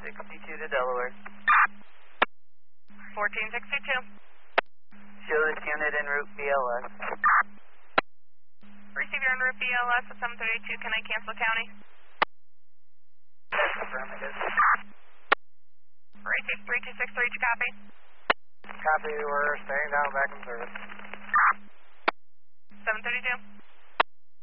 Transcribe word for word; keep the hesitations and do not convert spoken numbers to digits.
sixty-two to Delaware. fourteen sixty-two. Show this unit en route B L S. Receive your en route B L S at seven thirty-two. Can I cancel county? Affirmative. Receive three two six three. Did you copy? Copy, we're staying down back in service. seven thirty-two.